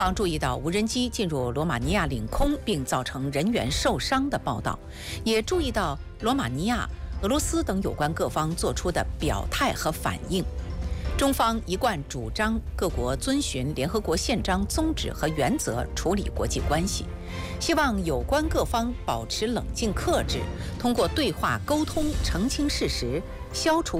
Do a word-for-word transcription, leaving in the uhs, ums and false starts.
方注意到无人机进入罗马尼亚领空并造成人员受伤的报道，也注意到罗马尼亚、俄罗斯等有关各方做出的表态和反应。中方一贯主张各国遵循联合国宪章宗旨和原则处理国际关系，希望有关各方保持冷静克制，通过对话沟通澄清事实，消除